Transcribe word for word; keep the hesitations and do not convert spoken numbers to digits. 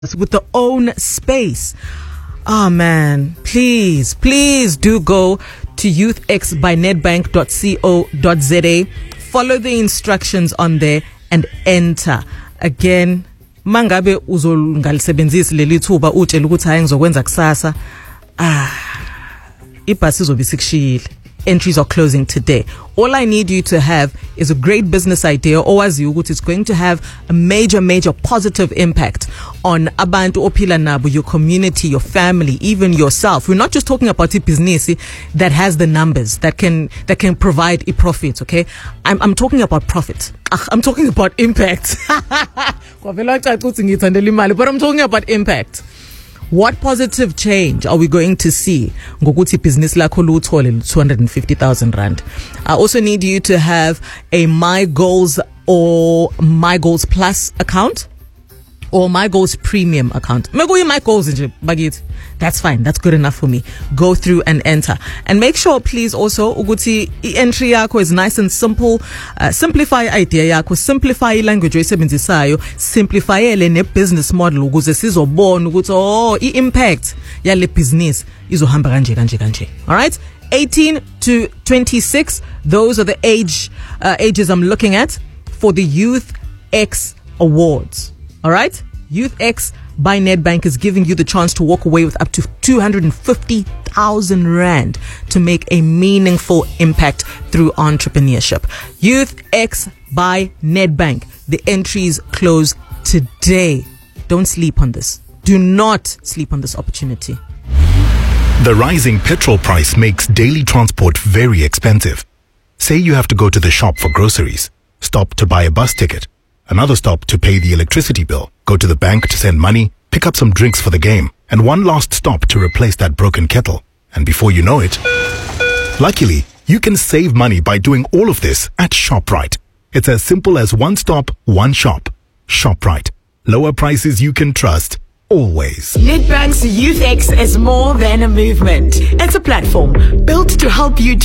with their own space. Oh man, please, please do go to youth x by nedbank dot co dot za. Follow the instructions on there and enter. Again, mangabe uzongalisebenzisi leli thuba utshela ukuthi hayi ngizokwenza kusasa. Ah, ibhasi izobe sikushiyile. Entries are closing today. All I need you to have is a great business idea, or as you it's going to have a major, major positive impact on abantu ophila nabo, your community, your family, even yourself. We're not just talking about a business that has the numbers that can that can provide a profit. Okay, I'm I'm talking about profit. I'm talking about impact. But I'm talking about impact. What positive change are we going to see? Ngokuthi business lakho luthole two hundred fifty thousand rand. I also need you to have a My Goals or My Goals Plus account or My Goals Premium account. Maybe My Goals nje bakithi. That's fine. That's good enough for me. Go through and enter. And make sure, please, also, ukuthi entry yakho is nice and simple. Uh, simplify idea yakho. Simplify language oyisebenzisayo. Simplify le business model ukuze sizobona ukuthi oh, i-impact yale business izohamba kanje kanje kanje. All right? eighteen to twenty-six. Those are the age uh, ages I'm looking at for the Youth X Awards. All right? Youth X by Nedbank is giving you the chance to walk away with up to two hundred fifty thousand rand to make a meaningful impact through entrepreneurship. Youth X by Nedbank. The entries close today. Don't sleep on this. Do not sleep on this opportunity. The rising petrol price makes daily transport very expensive. Say you have to go to the shop for groceries, stop to buy a bus ticket, another stop to pay the electricity bill, go to the bank to send money, pick up some drinks for the game, and one last stop to replace that broken kettle. And before you know it, luckily, you can save money by doing all of this at ShopRite. It's as simple as one stop, one shop. ShopRite. Lower prices you can trust, always. Nedbank's Youth X is more than a movement. It's a platform built to help you